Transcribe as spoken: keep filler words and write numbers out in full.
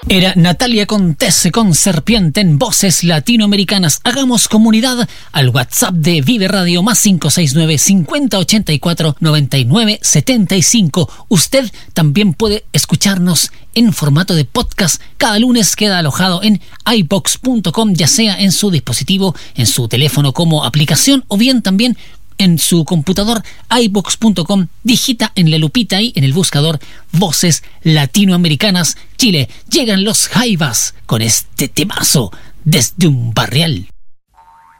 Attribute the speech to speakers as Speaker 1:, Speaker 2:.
Speaker 1: Era Natalia Contese con Serpiente en Voces Latinoamericanas. Hagamos comunidad al WhatsApp de Vive Radio más cinco seis nueve, cincuenta ochenta y cuatro, noventa y nueve setenta y cinco. Usted también puede escucharnos en formato de podcast. Cada lunes queda alojado en i box punto com, ya sea en su dispositivo, en su teléfono como aplicación o bien también en su computador. i box punto com, digita en la lupita y en el buscador Voces Latinoamericanas Chile. Llegan los Jaivas con este temazo Desde un Barrial.